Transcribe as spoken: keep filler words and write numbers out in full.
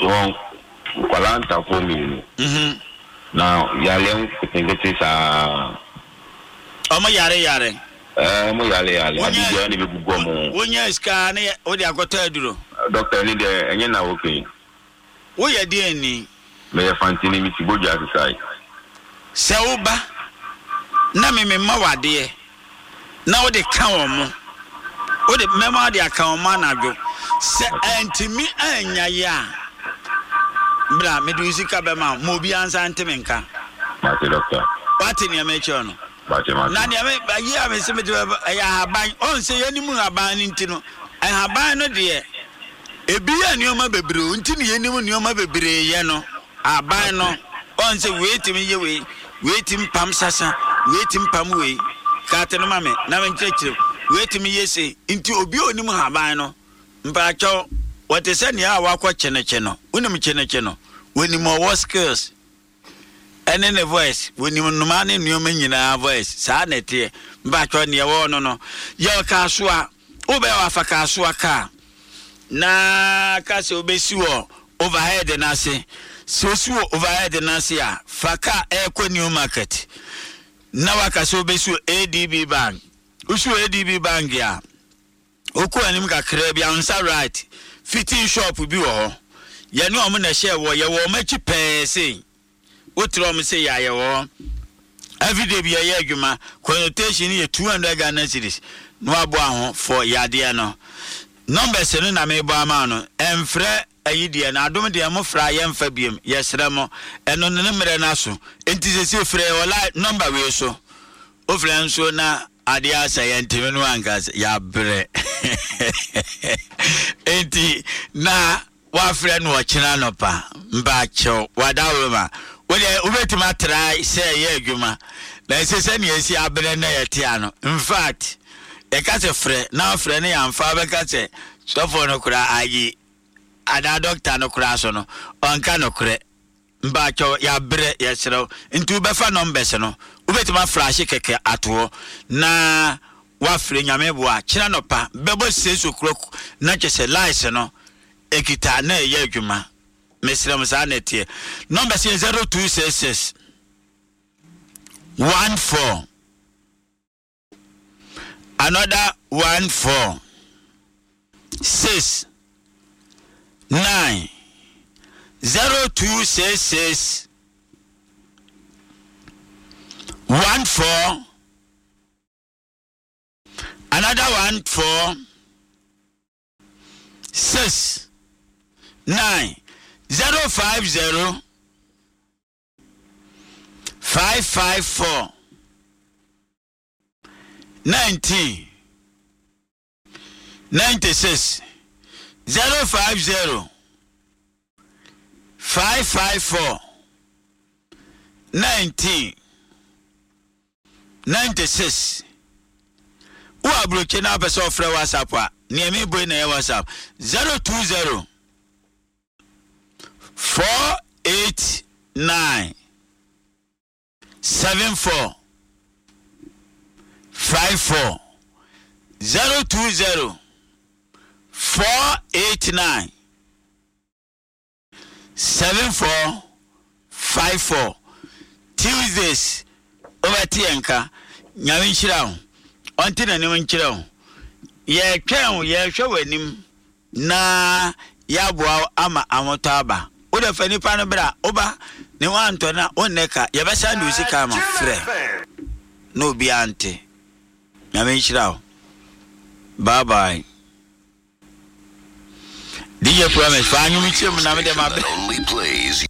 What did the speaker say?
so kwalanta for me mhm now yale ngete sa omo yare yare eh mo yale yale abiya ni begugo mo wonya ska na o de akota aduro doctor ni de enye na wokin wo ye de ani me ya fantini mi tiboja sai se wo ba na me me ma wade na wo de ka wo mo wo de mema de aka wo ma na dwo se antimi anya ya bra me du sika be ma mo bi ansa ntemenka ma te doctor what ni me che ono na ni ame ayi ame se me de ya haban on se yani mu haban ni ntino ai haban no de ebi ya ni o ma bebre ntini yani mu ni o ma bebre ye no haban no on se wait me ye we wait pam sasa wait pam we ka te no ma me na me nkyekire wait me ye se nti obi oni mu haban no mpa cho what is any ya wa kwa cheneche no unim cheneche no woni mo what skills and in the voice when you no man in your nyina voice sa na tie mba cho ne wo no no ye ka so a wo be wa fa ka so aka na ka se obesi wo overhead na se so si wo overhead na se a fa ka e ko new market na wa ka se obesi A D B bank usu A D B bank ya oku anim ka kra bia unsa right fitting shop bi wo ho ye ne o mo na share wo ye wo machi pe sei wotro mo say ya ye wo every day bi ye adwuma connotation ye two hundred Ghana cedis no abo aho for yade no numbers no na me bo ama no emfre ayidie na adom de mo fra ye mfa biem ye sere mo eno ne mere na so enti se se frɛ wala number we so o frɛ nso na ade asa ye ntimi no angas ya bre enti na wa frɛ no kina no pa mba chew wadawo ma wole ubetima try say ye adwuma na se se ne esi abere na ye tia no in fact e ka se frɛ na frɛ ne ya mfa be ka se sofo no kura ayi ada doctor no kura so no onka no kure mba chew ya bre ye serew nti ubefa numbers no ubetima flash keke ato na wa frɛ nyame bo a kina no pa bebo se so kuro na chese lies no ekita na ye adwuma Mister Msanetie number zero two six six one four another one four six nine zero two six six one four another one four six nine zero five zero five five four nineteen ninety six zero five zero five five four nineteen ninety six. Who are broken up a software WhatsApp? Near me, bring a WhatsApp zero two zero. Four eight nine seven four five four zero two zero four eight nine seven four five four. Tuesdays over Tienka Nyawin Shirao until anyone Chirao. Ye crown ye show him na yabwa ama amotaba. Oda fani pano bra oba ne wanto na oneka yebesa ndu sika ma frɛ no bi ante nyame nhyira bye bye D J Promise fa anyu mi chim na me de ma